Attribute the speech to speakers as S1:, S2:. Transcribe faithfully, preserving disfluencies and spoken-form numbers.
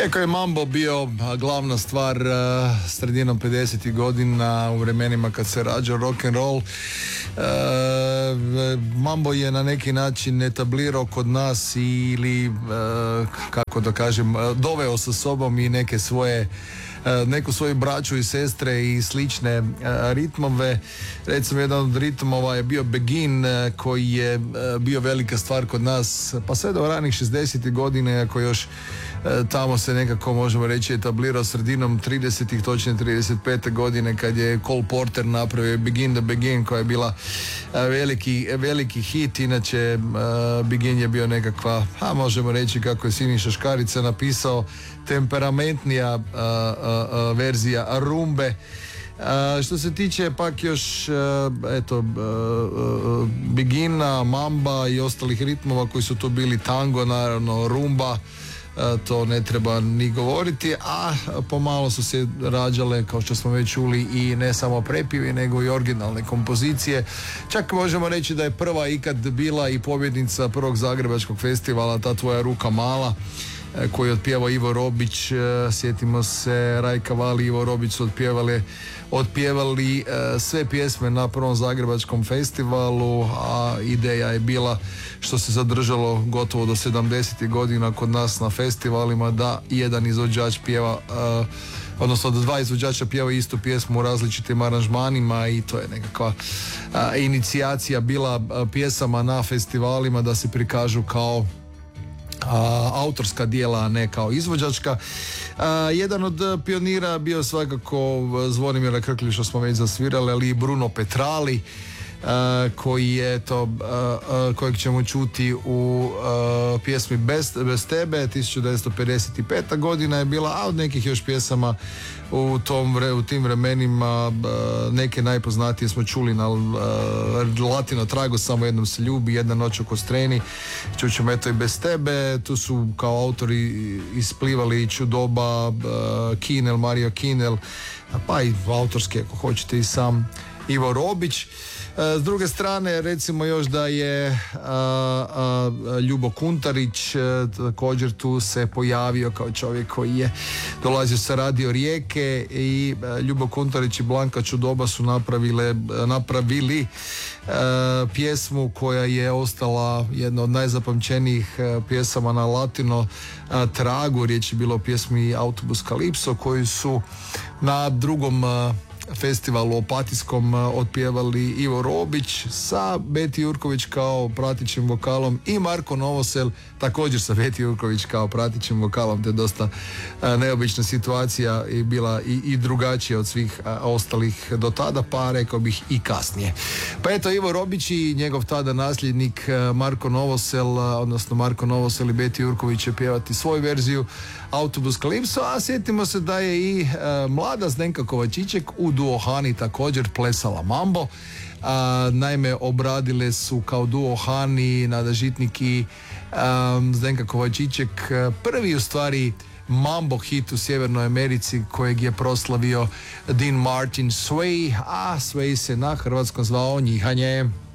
S1: Iako je mambo bio glavna stvar uh, sredinom pedesetih godina u vremenima kad se rađao rock and roll, uh, mambo je na neki način etablirao kod nas ili uh, kako da kažem, doveo sa sobom i neke svoje neku svoju braću i sestre i slične uh, ritmove. Recimo jedan od ritmova je bio Begin, uh, koji je uh, bio velika stvar kod nas pa sve do ranih šezdesetih godine, ako još uh, tamo se nekako možemo reći etablirao sredinom tridesetih, točnije trideset pete godine kad je Cole Porter napravio Begin the Begin, koja je bila uh, veliki, veliki hit. Inače uh, Begin je bio nekakva, a možemo reći kako je Siniša Škarica napisao, temperamentnija uh, uh, uh, verzija rumbe. Uh, što se tiče pak još uh, eto uh, uh, Begina, mamba i ostalih ritmova koji su tu bili, tango naravno, rumba, uh, to ne treba ni govoriti, a pomalo su se rađale, kao što smo već čuli, i ne samo prepivi nego i originalne kompozicije. Čak možemo reći da je prva ikad bila i pobjednica prvog zagrebačkog festivala Ta tvoja ruka mala, koji je otpjevao Ivo Robić. Sjetimo se, Rajka Vali i Ivo Robić su otpjevali, otpjevali sve pjesme na prvom zagrebačkom festivalu, a ideja je bila, što se zadržalo gotovo do sedamdesetih godina kod nas na festivalima, da jedan izvođač pjeva, odnosno da dva izvođača pjeva istu pjesmu u različitim aranžmanima, i to je nekakva inicijacija bila pjesama na festivalima da se prikažu kao A, autorska dijela, a ne kao izvođačka. A, jedan od pionira bio svakako Zvonimira Krklju, što smo već zasvirali, ali i Bruno Petrali, a, koji je to, a, a, kojeg ćemo čuti u a, pjesmi Bez, Bez tebe. tisuću devetsto pedeset peta godina je bila, a od nekih još pjesama u, tom, u tim vremenima neke najpoznatije smo čuli na Latino trago, Samo jednom se ljubi, Jedna noć u Kostreni, čućemo eto i Bez tebe. Tu su kao autori isplivali Čudoba, Kinel, Mario Kinel, pa i autorski, ako hoćete, i sam Ivo Robić. S druge strane, recimo još da je a, a, Ljubo Kuntarić a, također tu se pojavio kao čovjek koji je dolazio sa Radio Rijeke, i a, Ljubo Kuntarić i Blanka Čudoba su napravile, napravili a, pjesmu koja je ostala jedna od najzapamćenijih a, pjesama na Latino a, tragu. Riječ je bilo o pjesmi Autobus Kalipso, koju su na drugom a, festivalu Opatijskom otpjevali Ivo Robić sa Beti Jurković kao pratićim vokalom i Marko Novosel također sa Beti Jurković kao pratićim vokalom. To je dosta a, neobična situacija i bila i, i drugačija od svih a, ostalih do tada, pa rekao bih i kasnije. Pa eto, Ivo Robić i njegov tada nasljednik a, Marko Novosel, a, odnosno Marko Novosel i Beti Jurković će pjevati svoju verziju Autobus Kalipso, a sjetimo se da je i a, mlada Zdenka Kovačiček u duo Hani također plesala mambo. A, naime, obradile su kao duo Hani, Nada Žitnik i um, Zdenka Kovačiček prvi u stvari mambo hit u Sjevernoj Americi, kojeg je proslavio Dean Martin, Sway, a Sway se na hrvatskom zvao Njihanje.